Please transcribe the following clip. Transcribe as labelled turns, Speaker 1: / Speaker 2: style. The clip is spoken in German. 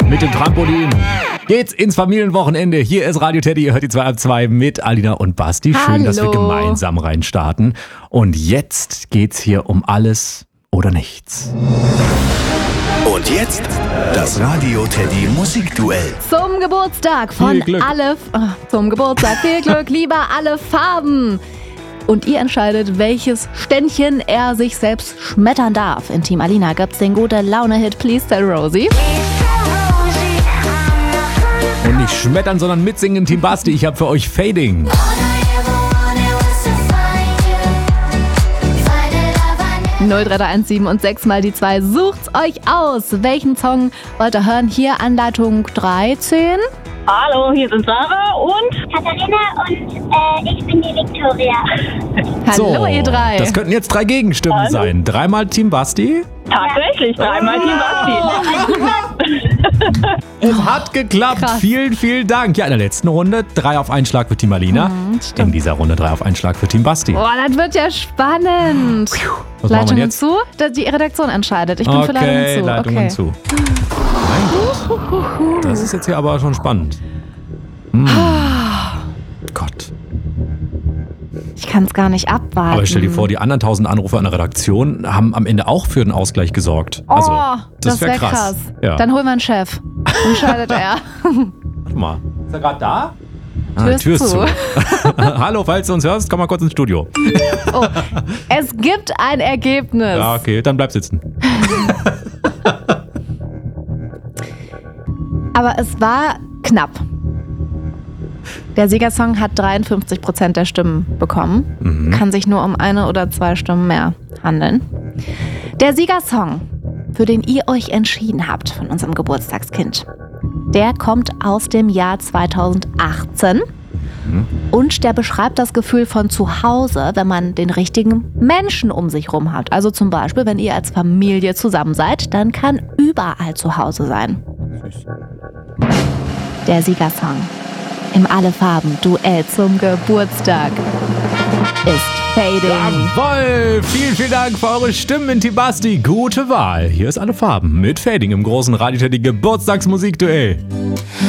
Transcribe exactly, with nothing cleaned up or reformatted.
Speaker 1: mit dem Trampolin geht's ins Familienwochenende. Hier ist Radio Teddy, ihr hört die zwei ab zwei mit Alina und Basti. Schön,
Speaker 2: Hallo.
Speaker 1: dass wir gemeinsam reinstarten. Und jetzt geht's hier um alles oder nichts.
Speaker 3: Und jetzt das Radio Teddy Musikduell.
Speaker 2: Zum Geburtstag von
Speaker 1: Viel Glück.
Speaker 2: alle... Oh, zum Geburtstag viel Glück, lieber alle Farben. Und ihr entscheidet, welches Ständchen er sich selbst schmettern darf. In Team Alina gibt's den gute Laune-Hit Please Tell Rosie.
Speaker 1: Und nicht schmettern, sondern mitsingen, Team Basti. Ich habe für euch Fading.
Speaker 2: null drei drei eins sieben und sechs mal die zwei. Sucht's euch aus. Welchen Song wollt ihr hören? Hier Anleitung dreizehn.
Speaker 4: Hallo, hier sind Sarah und
Speaker 5: Katharina und äh, ich bin die Viktoria.
Speaker 2: Hallo
Speaker 1: So,
Speaker 2: ihr drei.
Speaker 1: das könnten jetzt drei Gegenstimmen
Speaker 4: Hallo.
Speaker 1: sein. Dreimal Team Basti.
Speaker 4: tatsächlich dreimal Team Basti.
Speaker 1: Es hat geklappt.
Speaker 2: Krass.
Speaker 1: Vielen, vielen Dank. Ja, in der letzten Runde drei auf einen Schlag für Team Alina.
Speaker 2: Mhm, stimmt.
Speaker 1: in dieser Runde drei auf einen Schlag für Team Basti.
Speaker 2: Boah, das wird ja spannend.
Speaker 1: Was machen wir
Speaker 2: Leitung
Speaker 1: jetzt?
Speaker 2: hinzu? Da- Die Redaktion entscheidet. Ich bin für Leitung
Speaker 1: Okay,
Speaker 2: hinzu.
Speaker 1: Leitung
Speaker 2: okay.
Speaker 1: hinzu. Mein Gott. Das ist jetzt hier aber schon spannend. Hm. Gott.
Speaker 2: Ich kann es gar nicht abwarten.
Speaker 1: Aber stell dir vor, die anderen tausend Anrufe an der Redaktion haben am Ende auch für den Ausgleich gesorgt.
Speaker 2: Oh,
Speaker 1: Also,
Speaker 2: das,
Speaker 1: das wäre
Speaker 2: wäre
Speaker 1: krass.
Speaker 2: krass.
Speaker 1: Ja.
Speaker 2: Dann holen wir einen Chef. Entscheidet er.
Speaker 1: Warte mal. Ist er gerade da?
Speaker 2: Tür ist
Speaker 1: Tür ist zu.
Speaker 2: zu.
Speaker 1: Hallo, falls du uns hörst, komm mal kurz ins Studio.
Speaker 2: Oh, es gibt ein Ergebnis.
Speaker 1: Ja, okay, dann bleib sitzen.
Speaker 2: Aber es war knapp. Der Siegersong hat dreiundfünfzig Prozent der Stimmen bekommen.
Speaker 1: Mhm.
Speaker 2: Kann sich nur um eine oder zwei Stimmen mehr handeln. Der Siegersong, für den ihr euch entschieden habt von unserem Geburtstagskind, der kommt aus dem Jahr zweitausendachtzehn. Und der beschreibt das Gefühl von zu Hause, wenn man den richtigen Menschen um sich rum hat. Also zum Beispiel, wenn ihr als Familie zusammen seid, dann kann überall zu Hause sein. Der Siegersong im Alle Farben Duell zum Geburtstag ist Fading.
Speaker 1: Jawohl! Vielen, vielen Dank für eure Stimmen, Team Basti. Gute Wahl. Hier ist Alle Farben mit Fading im großen Radio Teddy Geburtstagsmusikduell.